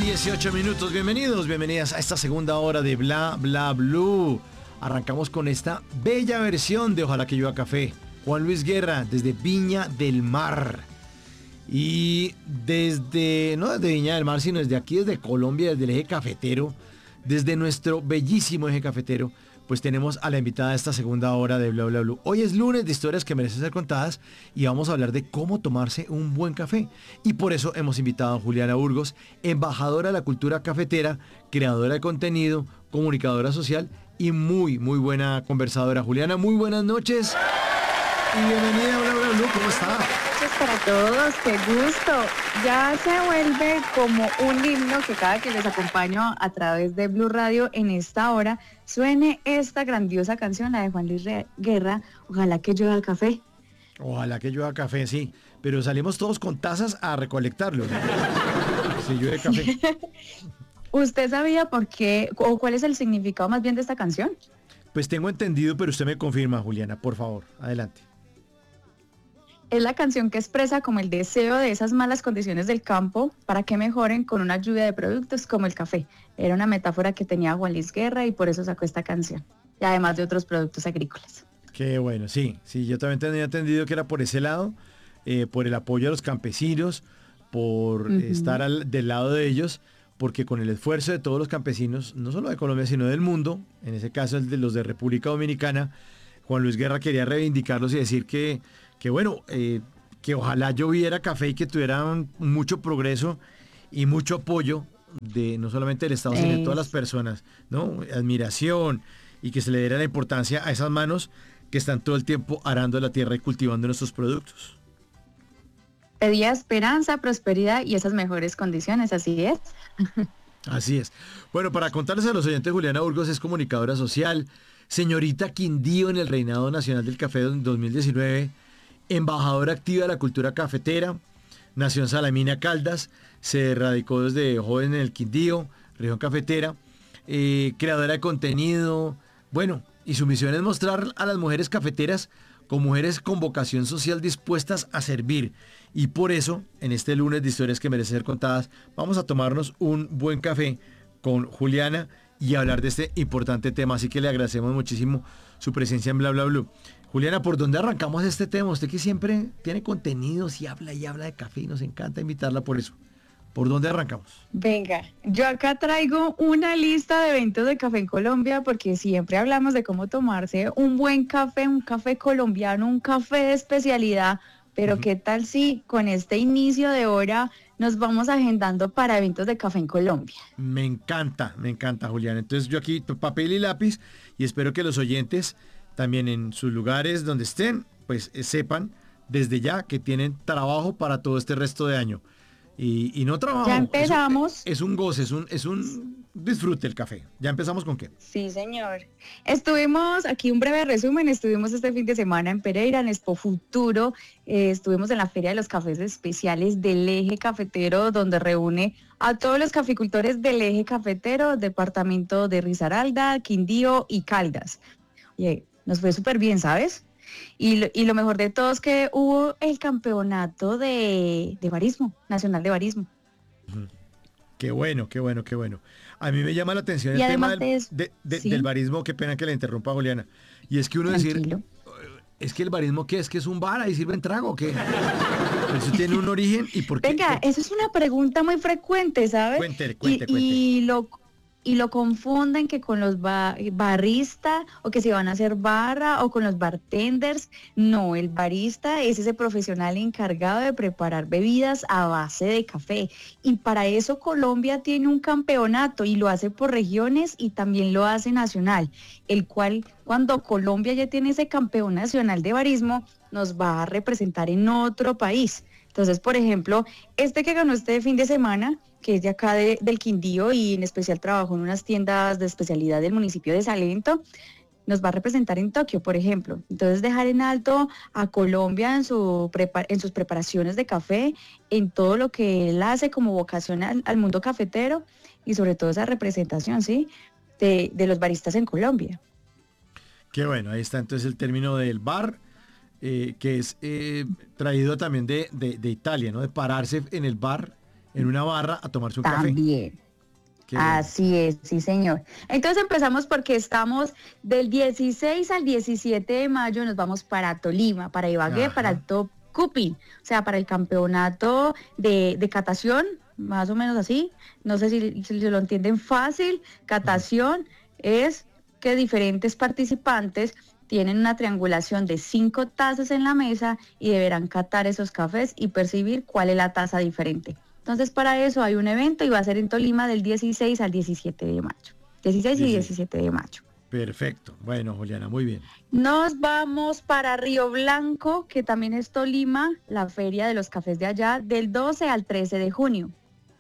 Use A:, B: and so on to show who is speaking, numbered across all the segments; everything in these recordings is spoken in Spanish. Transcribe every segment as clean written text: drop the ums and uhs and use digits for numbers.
A: 18 minutos. Bienvenidas a esta segunda hora de Bla Bla Blue. Arrancamos con esta bella versión de Ojalá que llueva café. Juan Luis Guerra, desde Viña del Mar. Y no desde Viña del Mar, sino desde aquí, desde Colombia, desde el eje cafetero, desde nuestro bellísimo eje cafetero, pues tenemos a la invitada de esta segunda hora de Bla Bla Blue. Hoy es lunes de historias que merecen ser contadas y vamos a hablar de cómo tomarse un buen café. Y por eso hemos invitado a Juliana Burgos, embajadora de la cultura cafetera, creadora de contenido, comunicadora social y muy buena conversadora. Juliana, muy buenas noches y bienvenida a Bla Bla Blue. ¿Cómo está?
B: Noches para todos, qué gusto. Ya se vuelve como un himno que cada que les acompaño a través de Blue Radio en esta hora suene esta grandiosa canción, la de Juan Luis Guerra, Ojalá que llueva café.
A: Ojalá que llueva café, sí, pero salimos todos con tazas a recolectarlo, ¿no? Si llueve café.
B: ¿Usted sabía por qué o cuál es el significado más bien de esta canción?
A: Pues tengo entendido, pero usted me confirma, Juliana, por favor, adelante.
B: Es la canción que expresa como el deseo de esas malas condiciones del campo para que mejoren con una lluvia de productos como el café. Era una metáfora que tenía Juan Luis Guerra y por eso sacó esta canción. Y además de otros productos agrícolas.
A: Qué bueno, sí, yo también tenía entendido que era por ese lado, por el apoyo a los campesinos, por estar del lado de ellos, porque con el esfuerzo de todos los campesinos, no solo de Colombia, sino del mundo, en ese caso el de los de República Dominicana, Juan Luis Guerra quería reivindicarlos y decir que bueno, que ojalá lloviera café y que tuvieran mucho progreso y mucho apoyo de no solamente del Estado, sino de todas las personas, ¿no? Admiración y que se le diera la importancia a esas manos que están todo el tiempo arando la tierra y cultivando nuestros productos.
B: Pedía esperanza, prosperidad y esas mejores condiciones, así es.
A: Así es. Bueno, para contarles a los oyentes, Juliana Burgos es comunicadora social, señorita Quindío en el Reinado Nacional del Café 2019, embajadora activa de la cultura cafetera, nació en Salamina, Caldas, se radicó desde joven en el Quindío, región cafetera, creadora de contenido, bueno, y su misión es mostrar a las mujeres cafeteras como mujeres con vocación social dispuestas a servir. Y por eso, en este lunes de historias que merecen ser contadas, vamos a tomarnos un buen café con Juliana y hablar de este importante tema. Así que le agradecemos muchísimo su presencia en Bla Bla Blue. Juliana, ¿por dónde arrancamos este tema? Usted que siempre tiene contenidos y habla de café y nos encanta invitarla por eso. ¿Por dónde arrancamos?
B: Venga, yo acá traigo una lista de eventos de café en Colombia porque siempre hablamos de cómo tomarse un buen café, un café colombiano, un café de especialidad, pero ¿qué tal si con este inicio de hora nos vamos agendando para eventos de café en Colombia?
A: Me encanta, Juliana. Entonces yo aquí papel y lápiz y espero que los oyentes también en sus lugares donde estén, pues sepan desde ya que tienen trabajo para todo este resto de año. Y no trabajo.
B: Ya empezamos.
A: Es un goce, es un disfrute el café. ¿Ya empezamos con qué?
B: Sí, señor. Estuvimos, aquí un breve resumen, estuvimos este fin de semana en Pereira, en Expo Futuro, estuvimos en la Feria de los Cafés Especiales del Eje Cafetero, donde reúne a todos los caficultores del Eje Cafetero, departamento de Risaralda, Quindío y Caldas. Y nos fue súper bien, ¿sabes? Y lo mejor de todo es que hubo el campeonato de barismo, nacional de barismo.
A: Qué bueno. A mí me llama la atención
B: y
A: el tema
B: ¿sí?
A: del barismo, qué pena que la interrumpa, Juliana. Y es que uno
B: Tranquilo.
A: es que el barismo, ¿qué es? ¿Que es un bar ahí sirven trago o qué? Eso tiene un origen y por qué.
B: Venga, esa es una pregunta muy frecuente, ¿sabes?
A: Cuente.
B: Y lo confunden que con los baristas o que si van a hacer barra o con los bartenders. No, el barista es ese profesional encargado de preparar bebidas a base de café. Y para eso Colombia tiene un campeonato y lo hace por regiones y también lo hace nacional, el cual cuando Colombia ya tiene ese campeón nacional de barismo, nos va a representar en otro país. Entonces, por ejemplo, este que ganó este fin de semana, que es de acá del Quindío y en especial trabajó en unas tiendas de especialidad del municipio de Salento, nos va a representar en Tokio, por ejemplo. Entonces, dejar en alto a Colombia en sus preparaciones de café, en todo lo que él hace como vocación al mundo cafetero y sobre todo esa representación, ¿sí?, de los baristas en Colombia.
A: Qué bueno, ahí está entonces el término del bar, que es traído también de Italia, ¿no? De pararse en el bar, en una barra a tomarse un café.
B: También.
A: Qué bueno.
B: Así es, sí señor. Entonces empezamos porque estamos del 16 al 17 de mayo, nos vamos para Tolima, para Ibagué,
A: Ajá.
B: para el Top Cuping, o sea, para el campeonato de catación, más o menos así. No sé si lo entienden fácil. Catación es que diferentes participantes tienen una triangulación de 5 tazas en la mesa y deberán catar esos cafés y percibir cuál es la taza diferente. Entonces, para eso hay un evento y va a ser en Tolima del 16 al 17 de mayo. 16 y 17 de mayo.
A: Perfecto. Bueno, Juliana, muy bien.
B: Nos vamos para Río Blanco, que también es Tolima, la feria de los cafés de allá, del 12 al 13 de junio.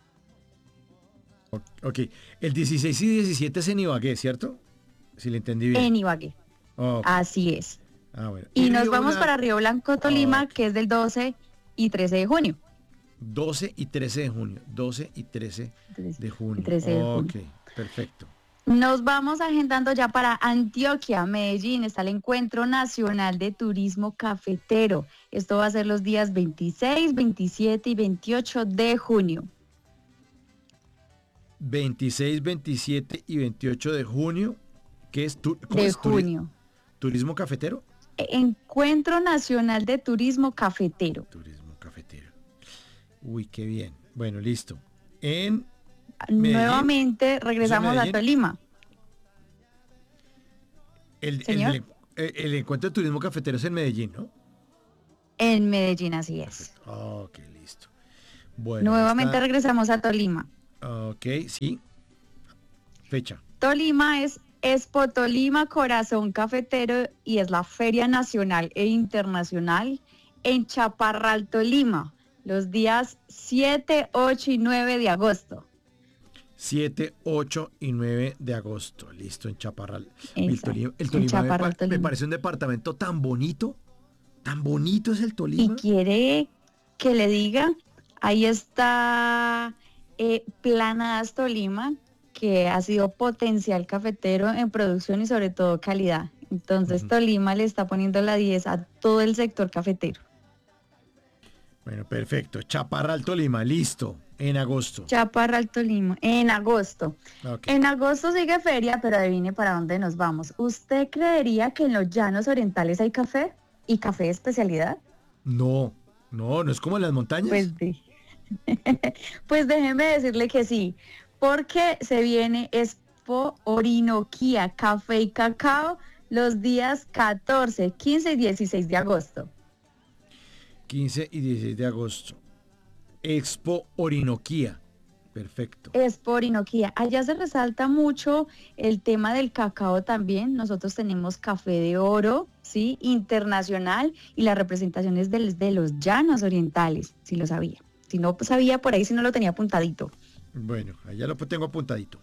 A: Ok. El 16 y 17 es en Ibagué, ¿cierto? Si le entendí bien.
B: En Ibagué.
A: Ok.
B: Así es.
A: Bueno.
B: Y nos
A: Río
B: vamos
A: Blanco,
B: para Río Blanco, Tolima,
A: Ok.
B: que es del 12 y 13 de junio.
A: 12 y 13 de junio. 12 y 13 de junio.
B: 13 de junio.
A: Ok, perfecto.
B: Nos vamos agendando ya para Antioquia, Medellín. Está el Encuentro Nacional de Turismo Cafetero. Esto va a ser los días 26, 27 y 28 de junio.
A: 26, 27 y 28 de junio. ¿Qué es? ¿Cómo
B: De
A: es?
B: junio.
A: ¿Turismo cafetero?
B: Encuentro Nacional de Turismo Cafetero.
A: Turismo cafetero. Uy, qué bien. Bueno, listo. En
B: Nuevamente regresamos a
A: Medellín?
B: Tolima.
A: El encuentro de turismo cafetero es en Medellín, ¿no?
B: En Medellín, así es.
A: Perfecto. Ok, listo. Bueno,
B: Nuevamente regresamos a Tolima.
A: Ok, sí. Fecha.
B: Tolima es Expo Tolima Corazón Cafetero y es la Feria Nacional e Internacional en Chaparral, Tolima, los días 7, 8 y 9 de agosto.
A: 7, 8 y 9 de agosto. Listo, en Chaparral.
B: Exacto,
A: El Tolima
B: Chaparral,
A: me
B: Tolima.
A: parece un departamento tan bonito. Tan bonito es el
B: Y
A: Tolima.
B: quiere que le diga, ahí está Planadas Tolima, que ha sido potencial cafetero en producción y sobre todo calidad. Entonces Tolima le está poniendo la 10 a todo el sector cafetero.
A: Bueno, perfecto. Chaparral, Tolima, listo. En agosto.
B: Chaparral, Tolima, en agosto.
A: Ok.
B: En agosto sigue feria, pero adivine para dónde nos vamos. ¿Usted creería que en los llanos orientales hay café y café de especialidad?
A: No es como en las montañas.
B: Pues déjeme decirle que sí, porque se viene Expo Orinoquía, Café y Cacao los días 14, 15 y 16 de agosto.
A: 15 y 16 de agosto. Expo Orinoquía. Perfecto.
B: Expo Orinoquía. Allá se resalta mucho el tema del cacao también. Nosotros tenemos café de oro, ¿sí? Internacional y las representaciones de los llanos orientales, si lo sabía. Si no sabía por ahí, si no lo tenía apuntadito.
A: Bueno, allá lo tengo apuntadito.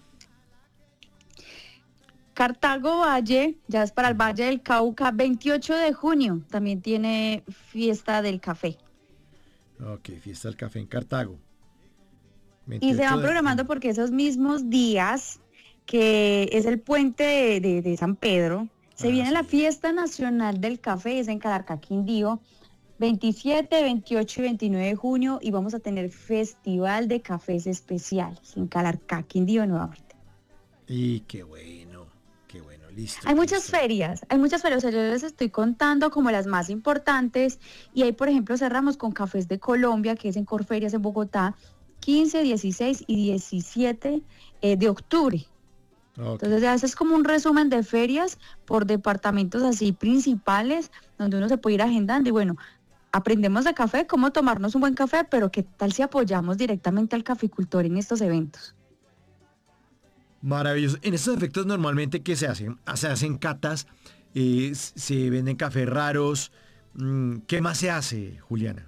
B: Cartago Valle, ya es para el Valle del Cauca, 28 de junio, también tiene fiesta del café.
A: Ok, fiesta del café en Cartago.
B: Y se van programando porque esos mismos días, que es el puente de San Pedro, se viene la fiesta nacional del café, es en Calarcá, Quindío, 27, 28 y 29 de junio, y vamos a tener festival de cafés especiales en Calarcá, Quindío nuevamente.
A: Y qué bueno, listo.
B: Hay muchas ferias, o sea, yo les estoy contando como las más importantes, y ahí, por ejemplo, cerramos con Cafés de Colombia, que es en Corferias en Bogotá, 15, 16 y 17 de octubre. Okay. Entonces ya eso es como un resumen de ferias por departamentos así principales, donde uno se puede ir agendando y bueno, aprendemos de café, cómo tomarnos un buen café, pero qué tal si apoyamos directamente al caficultor en estos eventos.
A: Maravilloso. En estos efectos normalmente, ¿qué se hacen? Se hacen catas, se venden cafés raros. ¿Qué más se hace, Juliana?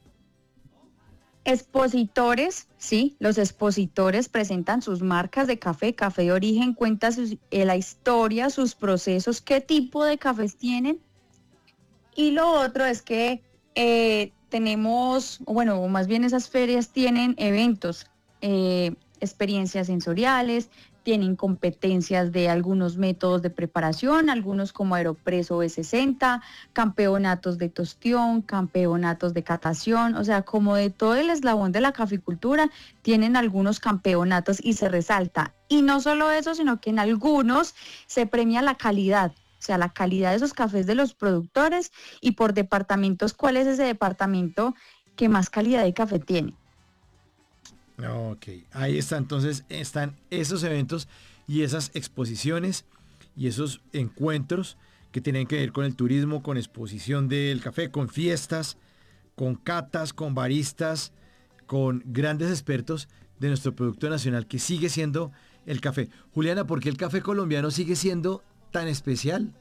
B: Expositores, sí, los expositores presentan sus marcas de café de origen, cuentan la historia, sus procesos, qué tipo de cafés tienen. Y lo otro es que tenemos, bueno, más bien esas ferias tienen eventos, experiencias sensoriales, tienen competencias de algunos métodos de preparación, algunos como Aeropress o B60, campeonatos de tostión, campeonatos de catación, o sea, como de todo el eslabón de la caficultura, tienen algunos campeonatos y se resalta. Y no solo eso, sino que en algunos se premia la calidad. O sea, la calidad de esos cafés de los productores y por departamentos, ¿cuál es ese departamento que más calidad de café tiene?
A: Ok, ahí está, entonces están esos eventos y esas exposiciones y esos encuentros que tienen que ver con el turismo, con exposición del café, con fiestas, con catas, con baristas, con grandes expertos de nuestro producto nacional que sigue siendo el café. Juliana, ¿por qué el café colombiano sigue siendo tan especial?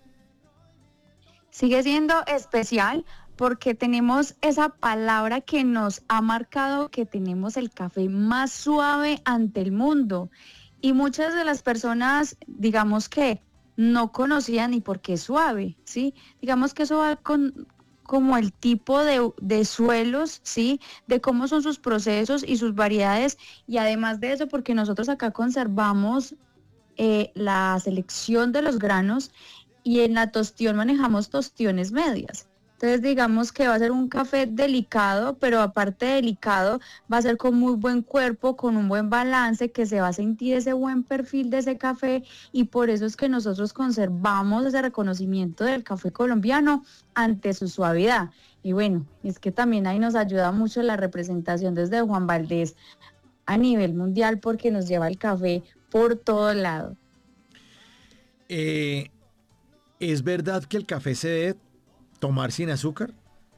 B: Sigue siendo especial porque tenemos esa palabra que nos ha marcado que tenemos el café más suave ante el mundo. Y muchas de las personas, digamos que no conocían ni por qué es suave, ¿sí? Digamos que eso va con como el tipo de suelos, ¿sí? De cómo son sus procesos y sus variedades. Y además de eso, porque nosotros acá conservamos la selección de los granos y en la tostión manejamos tostiones medias. Entonces digamos que va a ser un café delicado, pero aparte de delicado, va a ser con muy buen cuerpo, con un buen balance, que se va a sentir ese buen perfil de ese café y por eso es que nosotros conservamos ese reconocimiento del café colombiano ante su suavidad. Y bueno, es que también ahí nos ayuda mucho la representación desde Juan Valdez a nivel mundial porque nos lleva el café por todo lado.
A: Eh, ¿Es verdad que el café se debe tomar sin azúcar?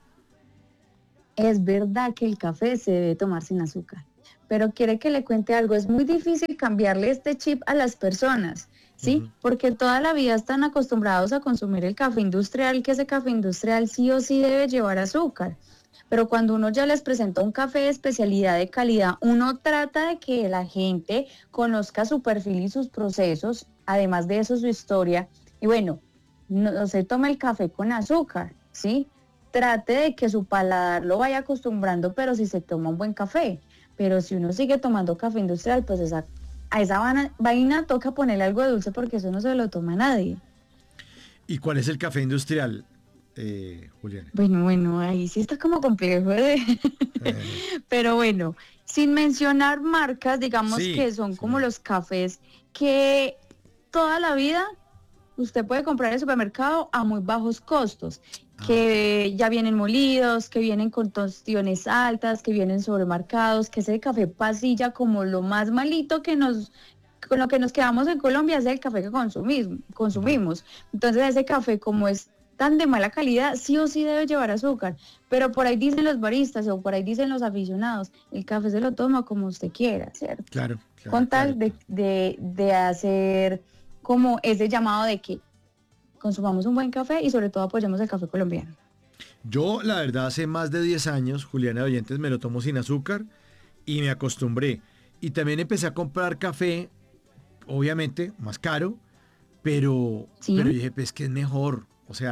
B: Es verdad que el café se debe tomar sin azúcar, pero quiere que le cuente algo, es muy difícil cambiarle este chip a las personas, ¿sí?
A: Ujú.
B: Porque toda la vida están acostumbrados a consumir el café industrial, que ese café industrial sí o sí debe llevar azúcar. Pero cuando uno ya les presenta un café de especialidad de calidad, uno trata de que la gente conozca su perfil y sus procesos, además de eso su historia. Y bueno, no se tome el café con azúcar, ¿sí? Trate de que su paladar lo vaya acostumbrando, pero si se toma un buen café. Pero si uno sigue tomando café industrial, pues a esa vaina toca ponerle algo de dulce porque eso no se lo toma nadie.
A: ¿Y cuál es el café industrial, Juliana?
B: Bueno, ahí sí está como complejo de...
A: Eh,
B: Pero bueno, sin mencionar marcas, digamos
A: sí,
B: que son como
A: sí.
B: los cafés que toda la vida usted puede comprar en el supermercado a muy bajos costos,
A: Ah, ok.
B: que ya vienen molidos, que vienen con tostiones altas, que vienen sobremarcados, que ese café pasilla como lo más malito con lo que nos quedamos en Colombia es el café que
A: Ujú.
B: consumimos. Entonces ese café como es tan de mala calidad, sí o sí debe llevar azúcar, pero por ahí dicen los baristas o por ahí dicen los aficionados, el café se lo toma como usted quiera, ¿cierto?
A: Claro, claro,
B: Con
A: claro,
B: tal
A: claro.
B: de hacer como ese llamado de que consumamos un buen café y sobre todo apoyemos el café colombiano.
A: Yo, la verdad, hace más de 10 años, Juliana de Oyentes, me lo tomo sin azúcar y me acostumbré. Y también empecé a comprar café, obviamente, más caro,
B: ¿Sí?
A: pero dije, pues que es mejor.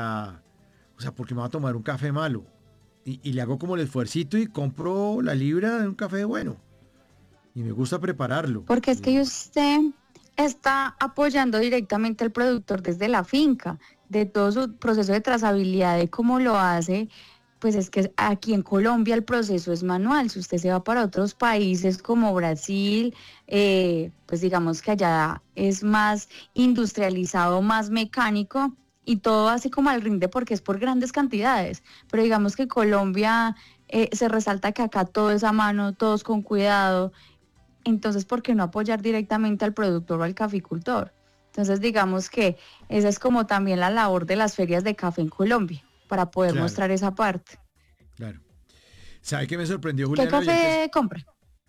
A: O sea, ¿por qué me va a tomar un café malo? Y le hago como el esfuercito y compro la libra de un café bueno. Y me gusta prepararlo.
B: Porque es que usted está apoyando directamente al productor desde la finca, de todo su proceso de trazabilidad, de cómo lo hace. Pues es que aquí en Colombia el proceso es manual. Si usted se va para otros países como Brasil, pues digamos que allá es más industrializado, más mecánico y todo así como al rinde porque es por grandes cantidades. Pero digamos que Colombia se resalta que acá todo es a mano, todo es con cuidado. Entonces, ¿por qué no apoyar directamente al productor o al caficultor? Entonces, digamos que esa es como también la labor de las ferias de café en Colombia, para poder
A: Claro,
B: mostrar esa parte.
A: claro. ¿Sabe qué me sorprendió,
B: ¿Qué
A: Juliana Oyentes?
B: café compra?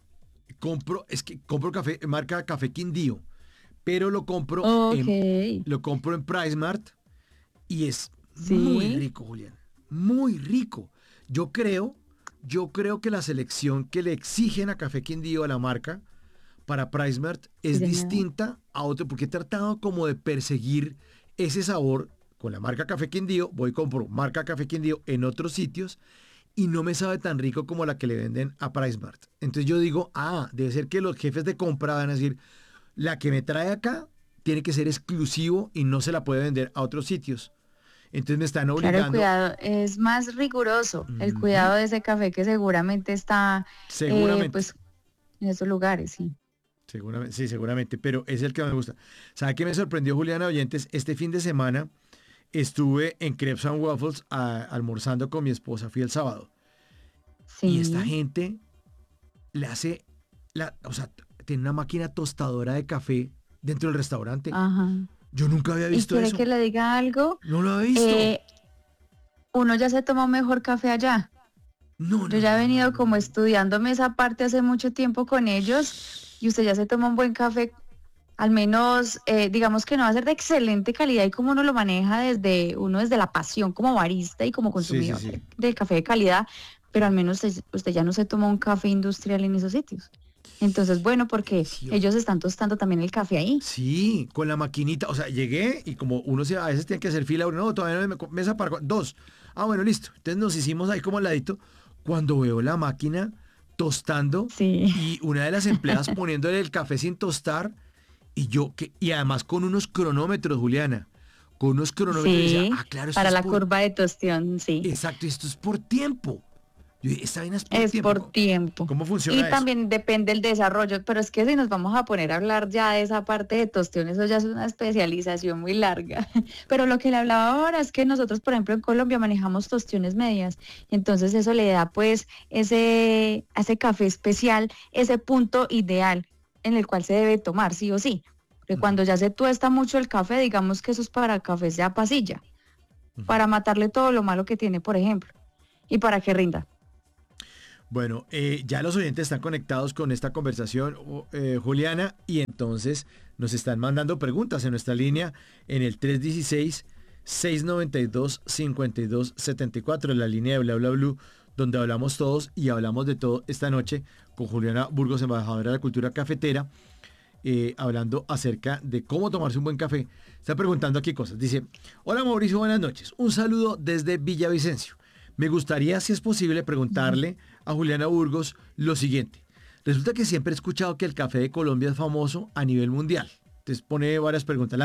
A: Es que compro café, marca Café Quindío, pero
B: Ok,
A: lo compro en PriceMart y es muy
B: sí,
A: rico, Julián. Muy rico. Yo creo, yo creo que la selección que le exigen a Café Quindío, a la marca, para PriceMart
B: sí,
A: es
B: señor.
A: distinta a otro, porque he tratado como de perseguir ese sabor con la marca Café Quindío. Voy y compro marca Café Quindío en otros sitios y no me sabe tan rico como la que le venden a PriceMart. Entonces yo digo, debe ser que los jefes de compra van a decir, la que me trae acá tiene que ser exclusivo y no se la puede vender a otros sitios. Entonces me están
B: Claro, el
A: obligando,
B: cuidado es más riguroso, el
A: ujú,
B: cuidado de ese café que seguramente está,
A: seguramente,
B: pues, en esos lugares, sí.
A: seguramente, sí, seguramente, pero es el que más me gusta. ¿Sabe qué me sorprendió, Juliana Oyentes? Este fin de semana estuve en Crepes and Waffles almorzando con mi esposa, fui el sábado, y esta
B: Sí,
A: gente le hace, o sea, tiene una máquina tostadora de café dentro del restaurante.
B: ajá.
A: Yo nunca había
B: ¿Y
A: visto
B: quiere
A: eso.
B: que le diga algo?
A: No lo había visto.
B: Eh, Uno ya se toma un mejor café allá.
A: No,
B: Yo
A: no,
B: ya
A: no,
B: he
A: no,
B: venido
A: no,
B: como
A: no.
B: estudiándome esa parte hace mucho tiempo con ellos y usted ya se toma un buen café, al menos digamos que no va a ser de excelente calidad y como uno lo maneja desde la pasión como barista y como
A: Sí, sí,
B: consumidor
A: sí.
B: del café de calidad, pero al menos usted ya no se toma un café industrial en esos sitios. Entonces, bueno, porque ellos
A: Delicioso.
B: están tostando también el café ahí.
A: Sí, con la maquinita. O sea, llegué y como uno a veces tiene que hacer fila, uno, no, todavía no mesa para dos. Ah, bueno, listo. Entonces nos hicimos ahí como al ladito. Cuando veo la máquina tostando
B: Sí,
A: y una de las empleadas poniéndole el café sin tostar y además con unos cronómetros, Juliana. Con unos cronómetros y decía,
B: sí,
A: ah, claro, esto
B: para
A: es
B: la
A: por,
B: curva de tostión, sí.
A: exacto, esto es por tiempo. Yo dije, esta vaina es por
B: Es
A: tiempo.
B: por
A: ¿Cómo,
B: tiempo.
A: cómo
B: Y
A: funciona eso?
B: también depende el desarrollo, pero es que si nos vamos a poner a hablar ya de esa parte de tostión, eso ya es una especialización muy larga. Pero lo que le hablaba ahora es que nosotros, por ejemplo, en Colombia manejamos tostiones medias, y entonces eso le da pues a ese café especial, ese punto ideal en el cual se debe tomar, sí o sí. Porque
A: Ujú,
B: cuando ya se tuesta mucho el café, digamos que eso es para cafés ya pasilla,
A: ujú.
B: para matarle todo lo malo que tiene, por ejemplo, y para que rinda.
A: Bueno, ya los oyentes están conectados con esta conversación, Juliana, y entonces nos están mandando preguntas en nuestra línea en el 316-692-5274, en la línea de Bla Bla Blue, donde hablamos todos y hablamos de todo esta noche con Juliana Burgos, embajadora de la cultura cafetera, hablando acerca de cómo tomarse un buen café. Está preguntando aquí cosas. Dice, hola Mauricio, buenas noches. Un saludo desde Villavicencio. Me gustaría, si es posible, preguntarle a Juliana Burgos lo siguiente. Resulta que siempre he escuchado que el café de Colombia es famoso a nivel mundial. Entonces pone varias preguntas.